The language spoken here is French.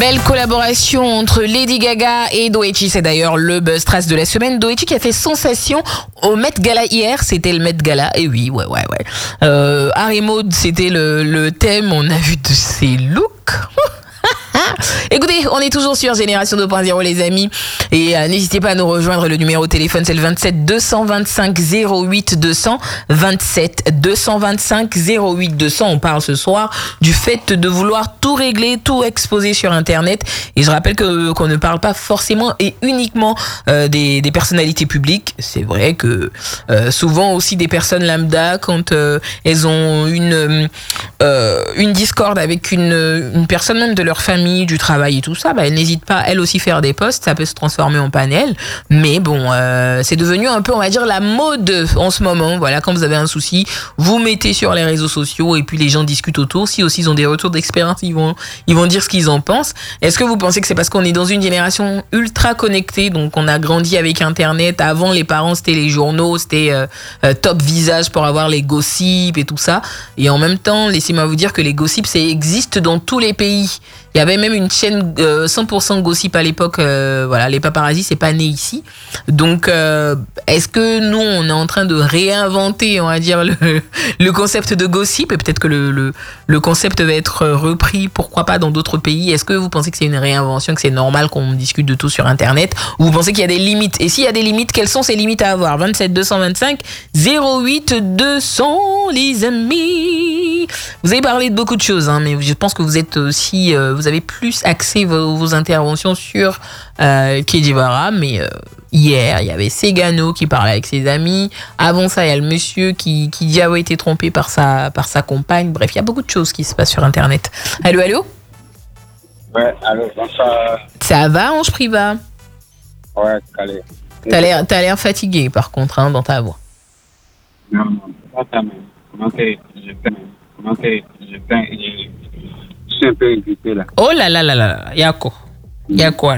Belle collaboration entre Lady Gaga et Doechii, c'est d'ailleurs le buzz trace de la semaine. Doechii qui a fait sensation au Met Gala hier, c'était le Met Gala, et oui, ouais. Harry Maud, c'était le thème, on a vu de ses looks. Écoutez, on est toujours sur Génération 2.0 les amis et n'hésitez pas à nous rejoindre, le numéro de téléphone c'est le 27 225 08 200 27 225 08 200. On parle ce soir du fait de vouloir tout régler, tout exposer sur internet, et je rappelle qu'on ne parle pas forcément et uniquement des personnalités publiques. C'est vrai que souvent aussi des personnes lambda, quand elles ont une discorde avec une personne même de leur famille, du travail et tout ça, elles n'hésitent pas elles aussi faire des posts, ça peut se transformer en panel, mais bon, c'est devenu un peu, on va dire, la mode en ce moment. Voilà, quand vous avez un souci, vous mettez sur les réseaux sociaux et puis les gens discutent autour. Si aussi ils ont des retours d'expérience, ils vont dire ce qu'ils en pensent. Est-ce que vous pensez que c'est parce qu'on est dans une génération ultra connectée, donc on a grandi avec internet? Avant, les parents c'était les journaux, c'était top visage pour avoir les gossips et tout ça, et en même temps, laissez-moi vous dire que les gossips ça existe dans tous les pays. Il y avait même une chaîne 100% gossip à l'époque. Voilà, les paparazzis, c'est pas né ici. Donc, est-ce que nous, on est en train de réinventer, on va dire, le concept de gossip, et peut-être que le concept va être repris, pourquoi pas, dans d'autres pays? Est-ce que vous pensez que c'est une réinvention, que c'est normal qu'on discute de tout sur Internet, ou vous pensez qu'il y a des limites? Et s'il y a des limites, quelles sont ces limites à avoir? 27 225 08 200, les amis. Vous avez parlé de beaucoup de choses, hein, mais je pense que vous êtes aussi... vous avez plus axé vos interventions sur Kedivara, mais hier, il y avait Segano qui parlait avec ses amis. Avant ça, il y a le monsieur qui dit avoir été trompé par sa compagne. Bref, il y a beaucoup de choses qui se passent sur Internet. Allô? Ouais, allô, bonsoir. Ça va, Ange Priva? Ouais, calé. T'as l'air fatigué, par contre, hein, dans ta voix. Non, pas ta même. Je suis un peu irrité là. Oh là là là là, il y a quoi?